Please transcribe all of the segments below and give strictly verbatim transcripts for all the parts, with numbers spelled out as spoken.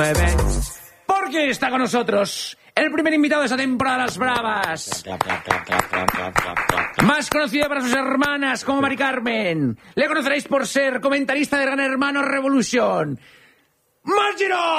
Porque está con nosotros el primer invitado de esta temporada de Las Bravas. Más conocido para sus hermanas como Mari Carmen. Le conoceréis por ser comentarista de Gran Hermano Revolution. ¡Marc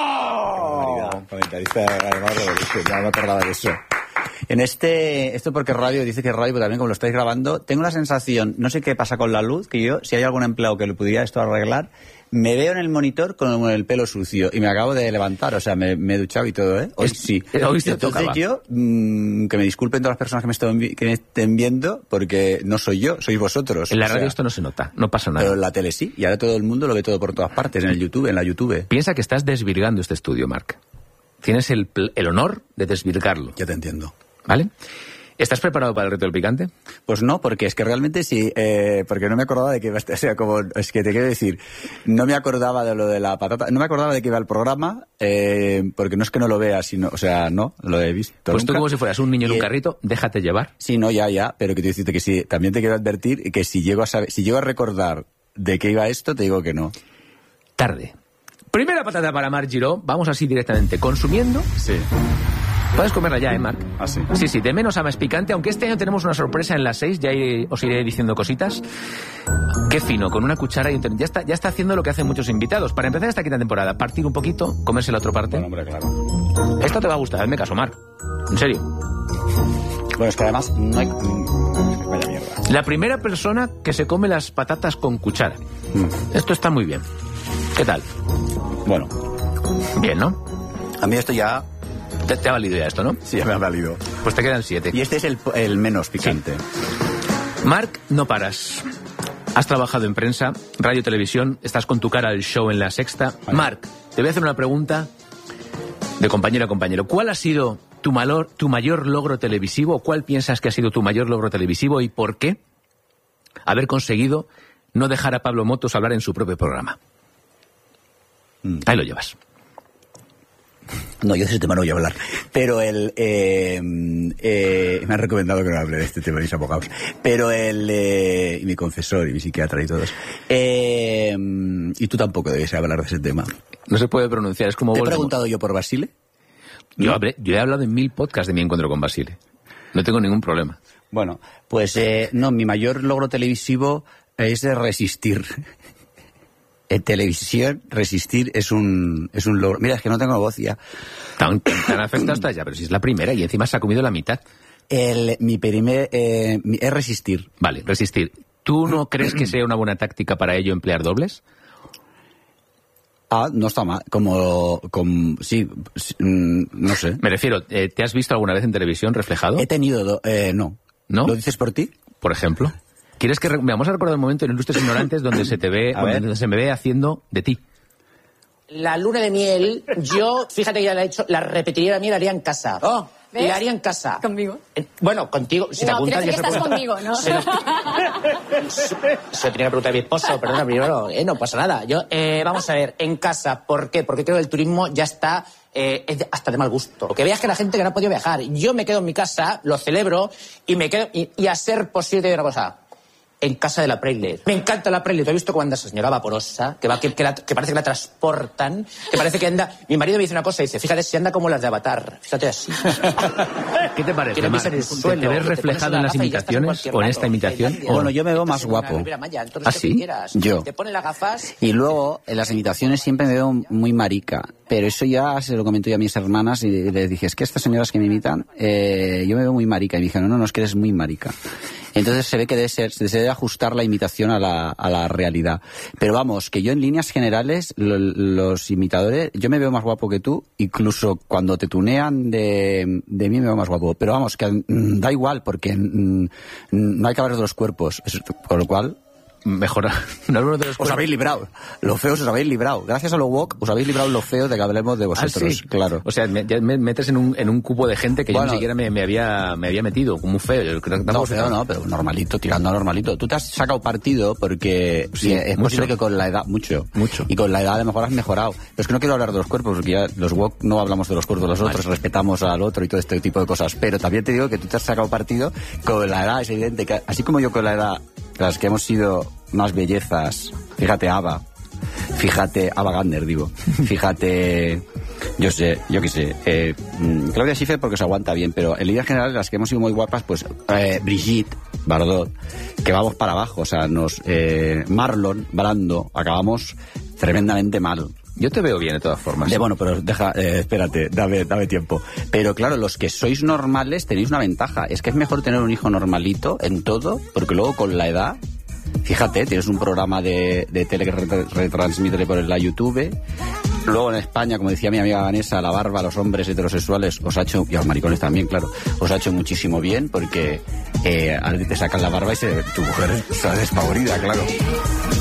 Giró! Comentarista de Gran Hermano Revolution, ya me acordaba de eso. En este, esto porque radio, dice que es radio, pero también como lo estáis grabando, tengo la sensación, no sé qué pasa con la luz, que yo, si hay algún empleado que lo pudiera esto arreglar, me veo en el monitor con el pelo sucio y me acabo de levantar, o sea, me, me he duchado y todo, ¿eh? Hoy es, sí. Hoy te Entonces tocaba. yo, mmm, que me disculpen todas las personas que me, estén, que me estén viendo, porque no soy yo, sois vosotros. En la o radio sea, esto no se nota, no pasa nada. Pero en la tele sí, y ahora todo el mundo lo ve todo por todas partes, en el YouTube, en la YouTube. Piensa que estás desvirgando este estudio, Marc. Tienes el, el honor de desvirgarlo. Ya te entiendo. ¿Vale? ¿Estás preparado para el reto del picante? Pues no, porque es que realmente sí, eh, porque no me acordaba de que iba a, o sea, como, es que te quiero decir, no me acordaba de lo de la patata, no me acordaba de que iba el programa, eh, porque no es que no lo vea, sino, o sea, no, lo he visto Pues nunca. tú como si fueras un niño en Y, un carrito, déjate llevar. Sí, no, ya, ya, pero que te decirte que sí, también te quiero advertir que si llego a saber, si llego a recordar de qué iba esto, te digo que no. Tarde. Primera patata para Marc Giró, vamos así directamente, consumiendo. Sí. Puedes comerla ya, ¿eh, Marc? ¿Ah, sí? Sí, sí, de menos a más picante, aunque este año tenemos una sorpresa en las seis, ya iré- os iré diciendo cositas. Qué fino, con una cuchara y un ten- ya está, ya está haciendo lo que hacen muchos invitados. Para empezar esta quinta temporada, partir un poquito, comerse la otra parte. Bueno, hombre, claro. Esto te va a gustar, hazme caso, Marc. En serio. Bueno, es que además no hay... mm, Vaya mierda. La primera persona que se come las patatas con cuchara. Mm. Esto está muy bien. ¿Qué tal? Bueno, Bien, ¿no? a mí esto ya, Te, te ha valido ya esto, ¿no? sí, ya me ha valido. Pues te quedan siete. Y este es el, el menos picante. Marc, no paras. Has trabajado en prensa, radio, televisión, estás con tu cara al show en La Sexta. Vale. Marc, te voy a hacer una pregunta de compañero a compañero. ¿Cuál ha sido tu, malor, tu mayor logro televisivo? ¿Cuál piensas que ha sido tu mayor logro televisivo y por qué haber conseguido no dejar a Pablo Motos hablar en su propio programa? Mm. Ahí lo llevas. No, yo de ese tema no voy a hablar. Pero el... Eh, eh, me han recomendado que no hable de este tema mis abogados. Pero el... Eh, y mi confesor y mi psiquiatra y todos. Eh, y tú tampoco debes hablar de ese tema. No se puede pronunciar, es como ¿Te he Voldemort. preguntado yo por Basile? Yo, hablé- yo he hablado en mil podcasts de mi encuentro con Basile. No tengo ningún problema. Bueno, pues eh, no, mi mayor logro televisivo es de resistir. En televisión, resistir es un, es un logro. Mira, es que no tengo voz ya. Tan, tan afectado estás ya, pero si es la primera y encima se ha comido la mitad. El, mi primer... Eh, mi- es resistir. Vale, resistir. ¿Tú no crees que sea una buena táctica para ello emplear dobles? Ah, no está mal. Como... como sí, sí, mm, no sé. Me refiero, eh, ¿te has visto alguna vez en televisión reflejado? He tenido... do- eh, no. ¿No? ¿Lo dices por ti? Por ejemplo. ¿Quieres que re- vamos a recordar un momento en Ilustres Ignorantes donde se te ve, A donde ver. se me ve haciendo de ti? La luna de miel, yo, fíjate que ya la he hecho, la repetiría la miel, la haría en casa. Oh, ¿ves? La haría en casa. ¿Conmigo? Eh, Bueno, contigo, si te No, apuntas... quiero ya decir se que lo estás pregunto. conmigo, ¿no? Se lo, se, se lo tenía que preguntar a mi esposo, perdona, primero, eh, no pasa nada. Yo, eh, vamos a ver, en casa, ¿por qué? Porque creo que el turismo ya está... Eh, es de- hasta de mal gusto. Lo que veas que la gente que no ha podido viajar. Yo me quedo en mi casa, lo celebro, y me quedo... Y, y a ser posible, te digo una cosa... En casa de la Preyle. Me encanta la Preyle. Te he visto cuando esa señora vaporosa, que va que, que, la- que parece que la transportan, que parece que anda... Mi marido me dice una cosa, dice, fíjate si anda como las de Avatar. Fíjate así. ¿Qué te parece, Que no Marc? pisa en el ¿Te, suelo, te ves que te reflejado pones en las una gafa y ya estás en imitaciones cualquier o en lado. esta imitación? Tailandia. ¿O Bueno, yo me veo Estás más en una guapo. Riviera Maya, entonces, ¿Ah, ¿qué sí? quieras? Yo. Te pones las gafas... Y luego, en las imitaciones siempre me veo muy marica. Pero eso ya se lo comento yo a mis hermanas y les dije, es que estas señoras que me imitan, eh, yo me veo muy marica. Y me dijeron, no, no, es que eres muy marica. Entonces se ve que debe ser, se debe ajustar la imitación a la, a la realidad. Pero vamos, que yo en líneas generales, lo- los imitadores, yo me veo más guapo que tú, incluso cuando te tunean de, de mí me veo más guapo. Pero vamos, que mm, da igual, porque mm, no hay que hablar de los cuerpos. Es- Con lo cual, Mejora. No hablo de los os cuerpos. habéis librado. Los feos os habéis librado. Gracias a lo woke, os habéis librado lo feo de que hablemos de Ah, vosotros. sí. Claro. O sea, me, ya me metes en un, en un cupo de gente que yo Bueno. ni siquiera me, me había, me había metido, como un feo. Yo creo que No, tampoco feo no, pero normalito, tirando a normalito. Tú te has sacado partido porque Sí, y es mucho. posible que con la edad, mucho, Mucho. y con la edad a lo mejor has mejorado. Pero es que no quiero hablar de los cuerpos, porque ya los woke no hablamos de los cuerpos de los otros, respetamos al otro y todo este tipo de cosas. Pero también te digo que tú te has sacado partido con la edad, es evidente que así como yo con la edad, las que hemos sido más bellezas, fíjate, Ava, Fíjate, Ava Gardner, digo. Fíjate, yo sé, yo qué sé. Eh, Claudia Schiffer porque se aguanta bien, pero en líneas generales las que hemos sido muy guapas, pues eh, Brigitte Bardot, que vamos para abajo, o sea, nos eh, Marlon Brando, acabamos tremendamente mal. Yo te veo bien de todas formas. De, bueno, pero deja, eh, espérate, dame, dame tiempo. Pero claro, los que sois normales tenéis una ventaja. Es que es mejor tener un hijo normalito en todo, porque luego con la edad, fíjate, tienes un programa de, de tele que retransmite por la YouTube. Luego en España, como decía mi amiga Vanessa, la barba a los hombres heterosexuales os ha hecho, y a los maricones también, claro, os ha hecho muchísimo bien, porque eh, a ti te sacan la barba y se, tu mujer está despavorida, claro.